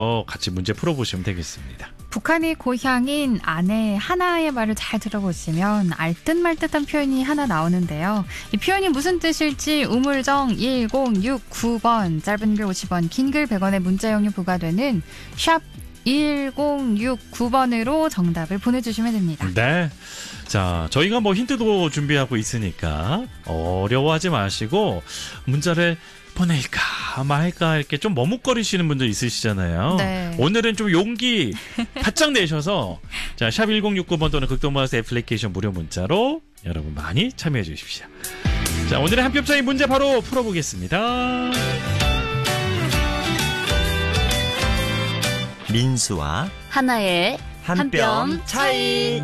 같이 문제 풀어보시면 되겠습니다. 북한의 고향인 아내 하나의 말을 잘 들어보시면 알듯 말듯한 표현이 하나 나오는데요. 이 표현이 무슨 뜻일지 우물정 1069번, 짧은 글 50원, 긴 글 100원의 문자용이 부과되는 샵 1069번으로 정답을 보내주시면 됩니다. 네. 자, 저희가 힌트도 준비하고 있으니까 어려워하지 마시고 문자를 보낼까 말까 이렇게 좀 머뭇거리시는 분들 있으시잖아요. 네. 오늘은 좀 용기 바짝 내셔서 자, 샵 1069번 또는 극동마우스 애플리케이션 무료 문자로 여러분 많이 참여해 주십시오. 자, 오늘의 한 뼘 차이 문제 바로 풀어보겠습니다. 민수와 하나의 한 뼘 차이.